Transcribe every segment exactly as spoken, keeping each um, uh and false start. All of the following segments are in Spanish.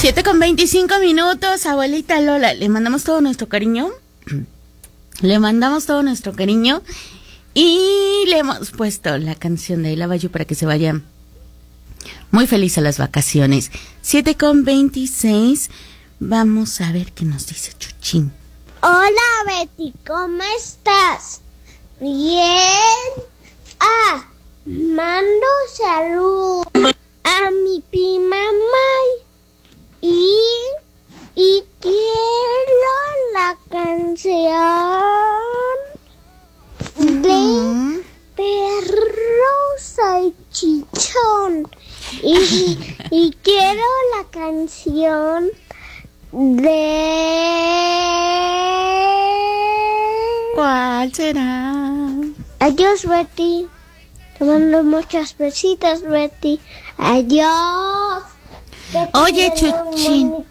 siete con veinticinco minutos, abuelita Lola, le mandamos todo nuestro cariño, le mandamos todo nuestro cariño y le hemos puesto la canción de El Abayo para que se vaya muy feliz a las vacaciones. siete con veintiséis, vamos a ver qué nos dice Chuchín. Hola Betty, ¿cómo estás? Bien. Ah, mando salud a mi prima May y, y quiero la canción de Perro Salchichón y, y quiero la canción de... ¿Cuál será? Adiós, Betty. Te mando muchas besitas, Betty. Adiós. Oye, Chuchín.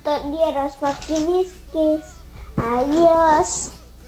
Adiós.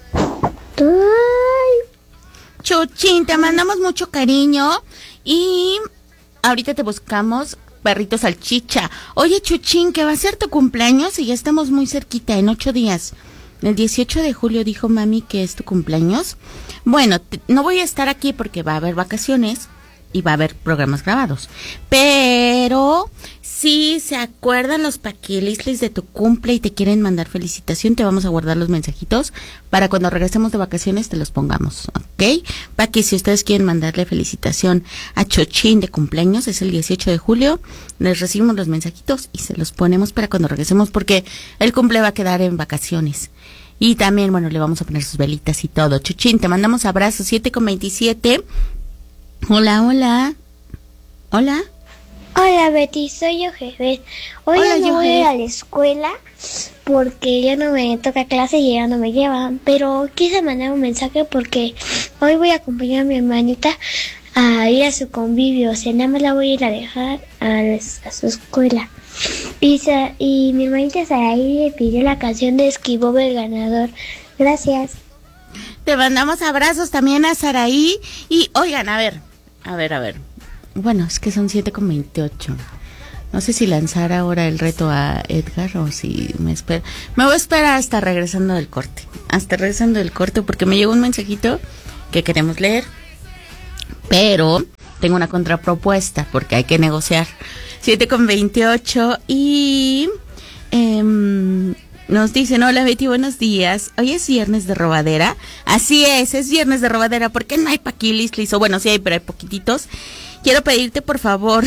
Ay. Chuchín, te mandamos mucho cariño y ahorita te buscamos Perrito Salchicha. Oye, Chuchín, que va a ser tu cumpleaños y ya estamos muy cerquita, en ocho días. El dieciocho de julio dijo mami que es tu cumpleaños. Bueno, te, no voy a estar aquí porque va a haber vacaciones y va a haber programas grabados. Pero si se acuerdan los paquilislis de tu cumple y te quieren mandar felicitación, te vamos a guardar los mensajitos para cuando regresemos de vacaciones te los pongamos, ¿ok? Para que si ustedes quieren mandarle felicitación a Chochín de cumpleaños, es el dieciocho de julio, les recibimos los mensajitos y se los ponemos para cuando regresemos porque el cumple va a quedar en vacaciones. Y también, bueno, le vamos a poner sus velitas y todo. Chuchín, te mandamos abrazos. siete con veintisiete. Hola, hola. Hola. Hola, Betty, soy Yohebet. Hoy Hola, no voy a ir Yohebet. a la escuela porque ya no me toca clase y ya no me llevan. Pero quise mandar un mensaje porque hoy voy a acompañar a mi hermanita a ir a su convivio. O sea, nada más la voy a ir a dejar a, las- a su escuela. Y, sa- y mi hermanita Saraí le pidió la canción de Esquibob el ganador. Gracias. Te mandamos abrazos también a Saraí. Y oigan, a ver, a ver, a ver. Bueno, es que son siete con veintiocho. No sé si lanzar ahora el reto a Edgar o si me espera. Me voy a esperar hasta regresando del corte. Hasta regresando del corte porque me llegó un mensajito que queremos leer. Pero tengo una contrapropuesta porque hay que negociar. siete con veintiocho y em, nos dicen, hola Betty, buenos días. Hoy es viernes de robadera. Así es, es viernes de robadera porque no hay paquilislis. O bueno, sí hay, pero hay poquititos. Quiero pedirte por favor.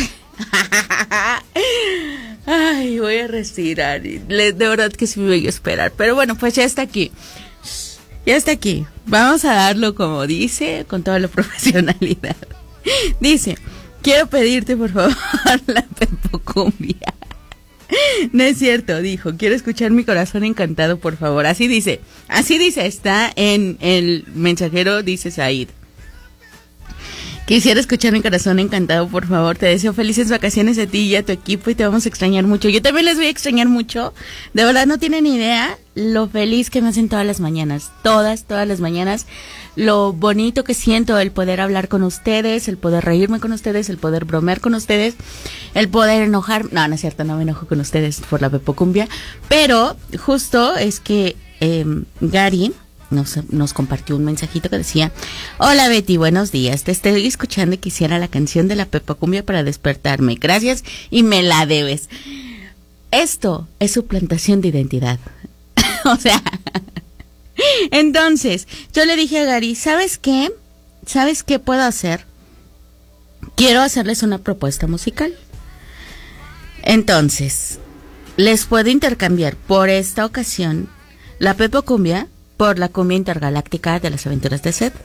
Ay, voy a respirar. Le- De verdad que sí me voy a esperar. Pero bueno, pues ya está aquí. Ya está aquí. Vamos a darlo como dice, con toda la profesionalidad. Dice, quiero pedirte por favor la Pepocumbia. No es cierto, dijo, quiero escuchar Mi Corazón Encantado, por favor. Así dice, así dice, está en el mensajero, dice Said. Quisiera escuchar Mi Corazón Encantado, por favor. Te deseo felices vacaciones a ti y a tu equipo y te vamos a extrañar mucho. Yo también les voy a extrañar mucho. De verdad no tienen idea lo feliz que me hacen todas las mañanas. Todas, todas las mañanas. Lo bonito que siento el poder hablar con ustedes, el poder reírme con ustedes, el poder bromear con ustedes, el poder enojar. No, no es cierto, no me enojo con ustedes por la Pepocumbia. Pero justo es que eh, Gary... Nos, nos compartió un mensajito que decía, hola Betty, buenos días, te estoy escuchando y quisiera la canción de la Pepocumbia para despertarme, gracias y me la debes. Esto es suplantación de identidad. O sea, entonces, yo le dije a Gary, ¿sabes qué? ¿Sabes qué puedo hacer? Quiero hacerles una propuesta musical. Entonces, les puedo intercambiar por esta ocasión la Pepocumbia por la cumbia intergaláctica de las aventuras de Seth,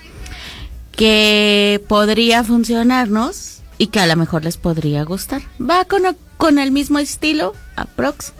que podría funcionarnos y que a lo mejor les podría gustar. Va con, con el mismo estilo, aprox,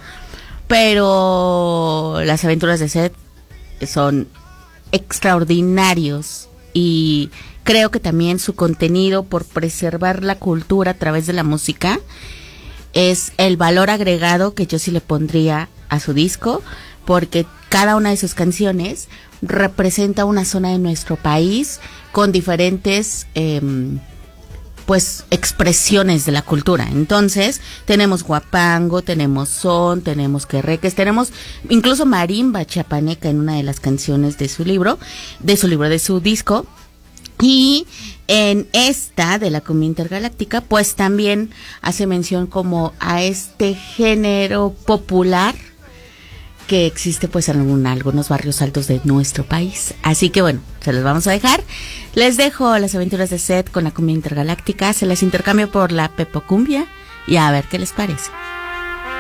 pero las aventuras de Seth son extraordinarios y creo que también su contenido, por preservar la cultura a través de la música, es el valor agregado que yo sí le pondría a su disco, porque cada una de sus canciones representa una zona de nuestro país con diferentes eh, pues expresiones de la cultura. Entonces, tenemos guapango, tenemos son, tenemos querreques, tenemos incluso marimba chiapaneca en una de las canciones de su libro, de su libro, de su disco. Y en esta de la cumbia intergaláctica, pues también hace mención como a este género popular que existe pues en algún, algunos barrios altos de nuestro país. Así que bueno, se los vamos a dejar. Les dejo las aventuras de Seth con la cumbia intergaláctica. Se las intercambio por la pepocumbia y a ver qué les parece.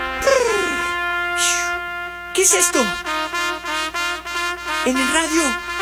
¿Qué es esto? En el radio